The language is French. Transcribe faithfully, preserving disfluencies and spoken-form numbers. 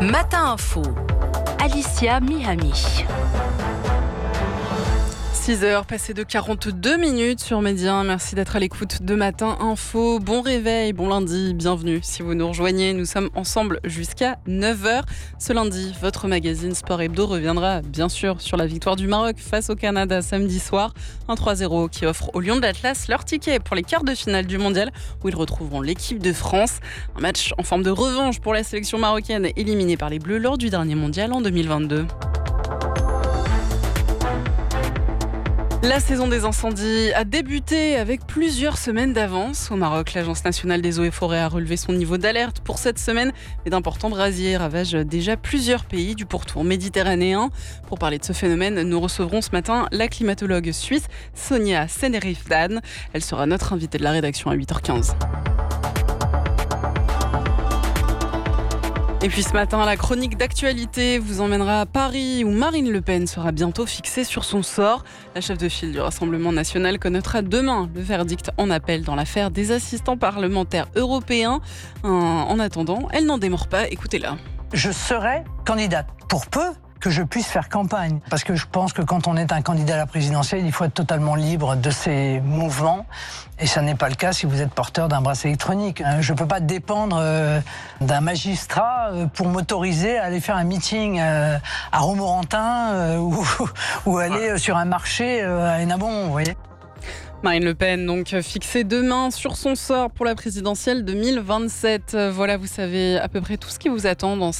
Matin Info, Alicia Mihami. six heures, passées de quarante-deux minutes sur Média. Merci d'être à l'écoute de Matin Info. Bon réveil, bon lundi, bienvenue. Si vous nous rejoignez, nous sommes ensemble jusqu'à neuf heures. Ce lundi, votre magazine Sport Hebdo reviendra bien sûr sur la victoire du Maroc face au Canada samedi soir. Un trois zéro qui offre aux Lions de l'Atlas leur ticket pour les quarts de finale du mondial où ils retrouveront l'équipe de France. Un match en forme de revanche pour la sélection marocaine éliminée par les Bleus lors du dernier mondial en deux mille vingt-deux. La saison des incendies a débuté avec plusieurs semaines d'avance. Au Maroc, l'Agence nationale des eaux et forêts a relevé son niveau d'alerte pour cette semaine. Mais d'importants brasiers ravagent déjà plusieurs pays du pourtour méditerranéen. Pour parler de ce phénomène, nous recevrons ce matin la climatologue suisse Sonia Senerifdan. Elle sera notre invitée de la rédaction à huit heures quinze. Et puis ce matin, la chronique d'actualité vous emmènera à Paris où Marine Le Pen sera bientôt fixée sur son sort. La chef de file du Rassemblement national connaîtra demain le verdict en appel dans l'affaire des assistants parlementaires européens. En attendant, elle n'en démord pas, écoutez-la. Je serai candidate pour peu que je puisse faire campagne. Parce que je pense que quand on est un candidat à la présidentielle, il faut être totalement libre de ses mouvements. Et ça n'est pas le cas si vous êtes porteur d'un bracelet électronique. Je ne peux pas dépendre d'un magistrat pour m'autoriser à aller faire un meeting à Romorantin ou, ou aller sur un marché à Hénin-Bon, vous voyez. Marine Le Pen, donc fixée demain sur son sort pour la présidentielle deux mille vingt-sept. Voilà, vous savez à peu près tout ce qui vous attend dans cette